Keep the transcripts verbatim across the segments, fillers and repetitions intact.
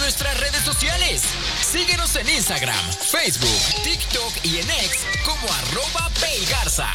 nuestras redes sociales. Síguenos en Instagram, Facebook, TikTok y en X como arroba Pelgarza.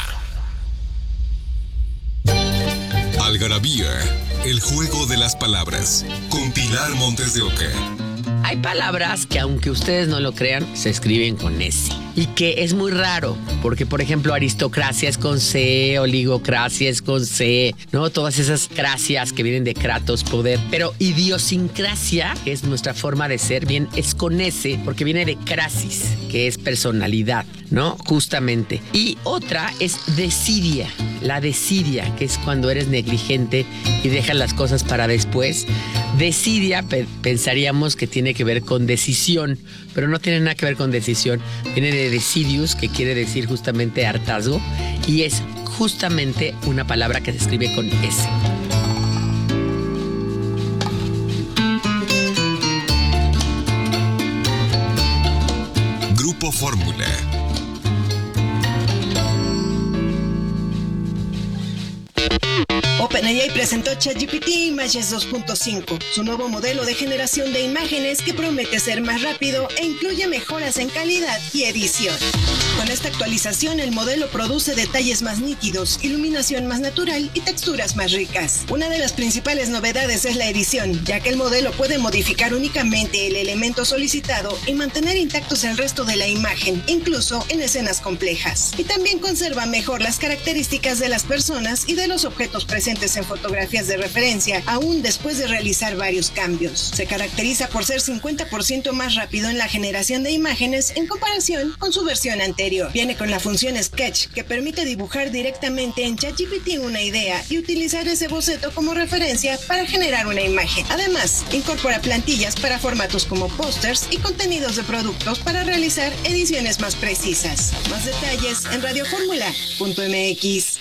Algarabía, el juego de las palabras, con Pilar Montes de Oca. Hay palabras que, aunque ustedes no lo crean, se escriben con S. Y que es muy raro, porque, por ejemplo, aristocracia es con C, oligocracia es con C, ¿no? Todas esas cracias que vienen de kratos, poder. Pero idiosincrasia, que es nuestra forma de ser, bien, es con S, porque viene de crasis, que es personalidad, ¿no? Justamente. Y otra es desidia, la desidia, que es cuando eres negligente y dejas las cosas para después. Desidia, pe- pensaríamos que tiene que ver con decisión, pero no tiene nada que ver con decisión. Viene de decidius, que quiere decir justamente hartazgo, y es justamente una palabra que se escribe con S. Grupo Fórmula. OpenAI presentó ChatGPT Images dos punto cinco, su nuevo modelo de generación de imágenes que promete ser más rápido e incluye mejoras en calidad y edición. Con esta actualización, el modelo produce detalles más nítidos, iluminación más natural y texturas más ricas. Una de las principales novedades es la edición, ya que el modelo puede modificar únicamente el elemento solicitado y mantener intactos el resto de la imagen, incluso en escenas complejas. Y también conserva mejor las características de las personas y de los objetos presentes en fotografías de referencia, aún después de realizar varios cambios. Se caracteriza por ser cincuenta por ciento más rápido en la generación de imágenes en comparación con su versión anterior. Viene con la función Sketch, que permite dibujar directamente en ChatGPT una idea y utilizar ese boceto como referencia para generar una imagen. Además, incorpora plantillas para formatos como pósters y contenidos de productos para realizar ediciones más precisas. Más detalles en radio fórmula punto m x.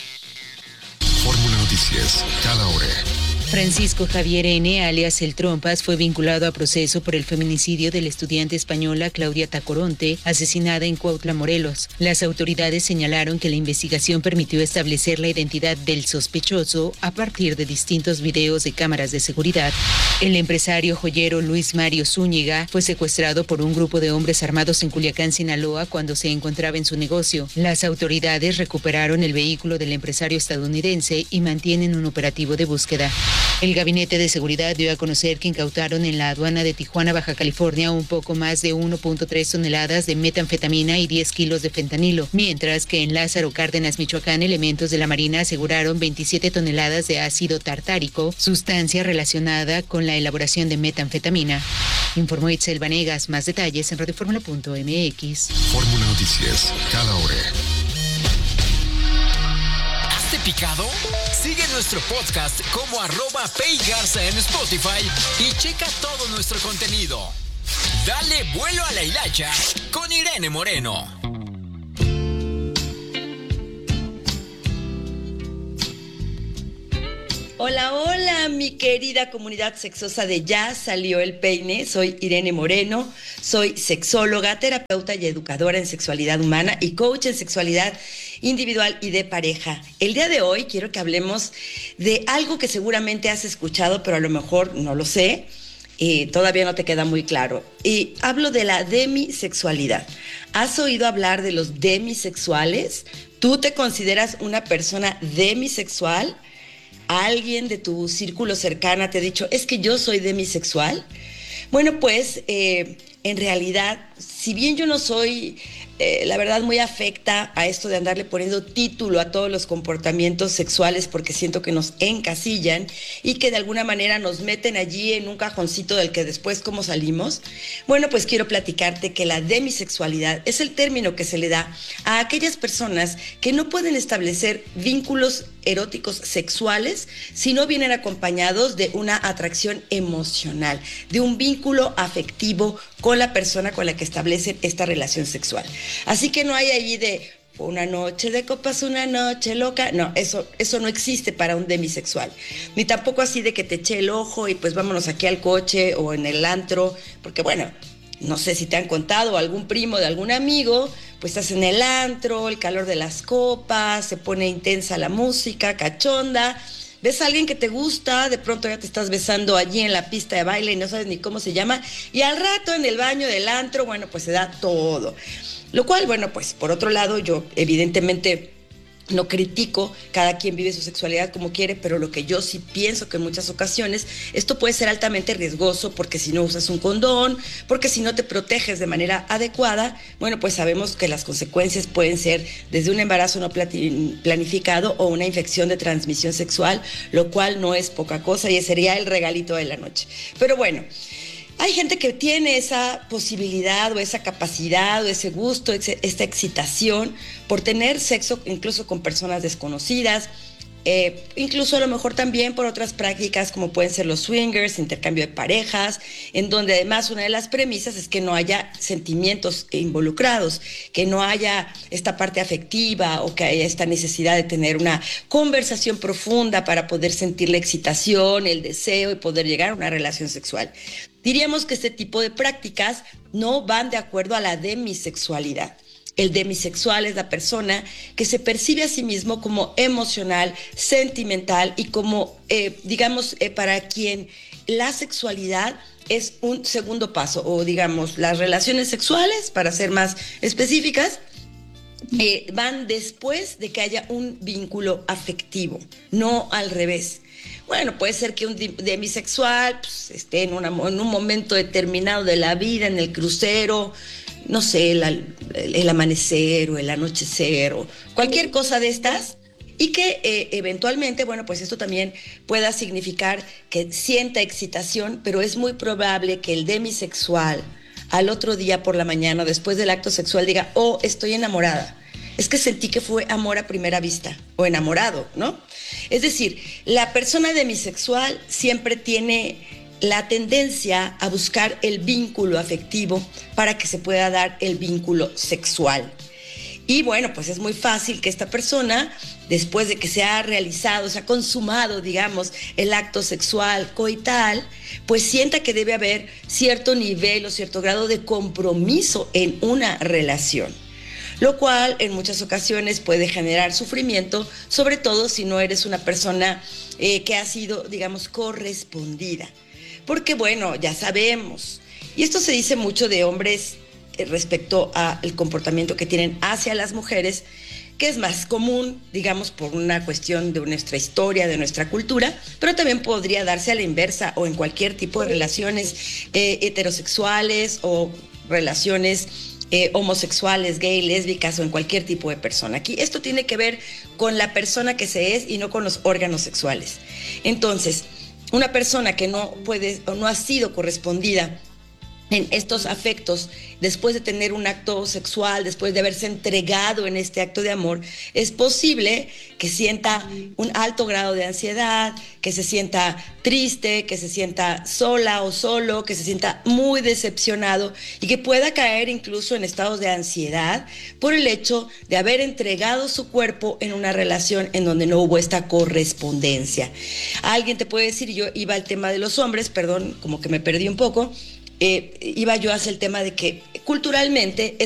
Fórmula Noticias, cada hora. Francisco Javier N., alias El Trompas, fue vinculado a proceso por el feminicidio de la estudiante española Claudia Tacoronte, asesinada en Cuautla, Morelos. Las autoridades señalaron que la investigación permitió establecer la identidad del sospechoso a partir de distintos videos de cámaras de seguridad. El empresario joyero Luis Mario Zúñiga fue secuestrado por un grupo de hombres armados en Culiacán, Sinaloa, cuando se encontraba en su negocio. Las autoridades recuperaron el vehículo del empresario estadounidense y mantienen un operativo de búsqueda. El Gabinete de Seguridad dio a conocer que incautaron en la aduana de Tijuana, Baja California, un poco más de uno punto tres toneladas de metanfetamina y diez kilos de fentanilo, mientras que en Lázaro Cárdenas, Michoacán, elementos de la Marina aseguraron veintisiete toneladas de ácido tartárico, sustancia relacionada con la elaboración de metanfetamina. Informó Itzel Vanegas. Más detalles en radio fórmula punto m x. Fórmula Noticias, cada hora. ¿Te picado? Sigue nuestro podcast como arroba Pelgarza en Spotify y checa todo nuestro contenido. Dale vuelo a la hilacha con Irene Moreno. Hola, hola, mi querida comunidad sexosa de Ya Salió el Peine. Soy Irene Moreno, soy sexóloga, terapeuta y educadora en sexualidad humana y coach en sexualidad individual y de pareja. El día de hoy quiero que hablemos de algo que seguramente has escuchado, pero a lo mejor no lo sé, y todavía no te queda muy claro. Y hablo de la demisexualidad. ¿Has oído hablar de los demisexuales? ¿Tú te consideras una persona demisexual? ¿Alguien de tu círculo cercana te ha dicho, es que yo soy demisexual? Bueno, pues, eh, en realidad, si bien yo no soy, eh, la verdad, muy afecta a esto de andarle poniendo título a todos los comportamientos sexuales, porque siento que nos encasillan y que de alguna manera nos meten allí en un cajoncito del que después cómo salimos. Bueno, pues quiero platicarte que la demisexualidad es el término que se le da a aquellas personas que no pueden establecer vínculos eróticos sexuales si no vienen acompañados de una atracción emocional, de un vínculo afectivo con la persona con la que establecen esta relación sexual. Así que no hay ahí de una noche de copas, una noche loca. No, eso, eso no existe para un demisexual. Ni tampoco así de que te eche el ojo y pues vámonos aquí al coche o en el antro, porque bueno, no sé si te han contado, algún primo de algún amigo, pues estás en el antro, el calor de las copas, se pone intensa la música, cachonda, ves a alguien que te gusta, de pronto ya te estás besando allí en la pista de baile y no sabes ni cómo se llama, y al rato en el baño del antro, bueno, pues se da todo. Lo cual, bueno, pues por otro lado, yo evidentemente no critico, cada quien vive su sexualidad como quiere, pero lo que yo sí pienso que en muchas ocasiones esto puede ser altamente riesgoso, porque si no usas un condón, porque si no te proteges de manera adecuada, bueno, pues sabemos que las consecuencias pueden ser desde un embarazo no planificado o una infección de transmisión sexual, lo cual no es poca cosa y sería el regalito de la noche. Pero bueno, hay gente que tiene esa posibilidad o esa capacidad o ese gusto, esta excitación por tener sexo incluso con personas desconocidas, eh, incluso a lo mejor también por otras prácticas como pueden ser los swingers, intercambio de parejas, en donde además una de las premisas es que no haya sentimientos involucrados, que no haya esta parte afectiva o que haya esta necesidad de tener una conversación profunda para poder sentir la excitación, el deseo y poder llegar a una relación sexual. Diríamos que este tipo de prácticas no van de acuerdo a la demisexualidad. El demisexual es la persona que se percibe a sí mismo como emocional, sentimental y como, eh, digamos, eh, para quien la sexualidad es un segundo paso, o digamos, las relaciones sexuales, para ser más específicas, eh, van después de que haya un vínculo afectivo, no al revés. Bueno, puede ser que un demisexual pues, esté en, una, en un momento determinado de la vida, en el crucero, no sé, el, el, el amanecer o el anochecer o cualquier cosa de estas, y que eh, eventualmente, bueno, pues esto también pueda significar que sienta excitación, pero es muy probable que el demisexual al otro día por la mañana, después del acto sexual, diga, oh, estoy enamorada. Es que sentí que fue amor a primera vista, o enamorado, ¿no? Es decir, la persona demisexual siempre tiene la tendencia a buscar el vínculo afectivo para que se pueda dar el vínculo sexual. Y bueno, pues es muy fácil que esta persona, después de que se ha realizado, se ha consumado, digamos, el acto sexual coital, pues sienta que debe haber cierto nivel o cierto grado de compromiso en una relación, lo cual en muchas ocasiones puede generar sufrimiento, sobre todo si no eres una persona eh, que ha sido, digamos, correspondida. Porque bueno, ya sabemos, y esto se dice mucho de hombres eh, respecto al comportamiento que tienen hacia las mujeres, que es más común, digamos, por una cuestión de nuestra historia, de nuestra cultura, pero también podría darse a la inversa o en cualquier tipo de relaciones eh, heterosexuales o relaciones Eh, homosexuales, gay, lésbicas o en cualquier tipo de persona. Aquí esto tiene que ver con la persona que se es y no con los órganos sexuales. Entonces, una persona que no puede o no ha sido correspondida en estos afectos, después de tener un acto sexual, después de haberse entregado en este acto de amor, es posible que sienta un alto grado de ansiedad, que se sienta triste, que se sienta sola o solo, que se sienta muy decepcionado y que pueda caer incluso en estados de ansiedad por el hecho de haber entregado su cuerpo en una relación en donde no hubo esta correspondencia. Alguien te puede decir, yo iba al tema de los hombres, perdón, como que me perdí un poco, Eh, iba yo hacia el tema de que culturalmente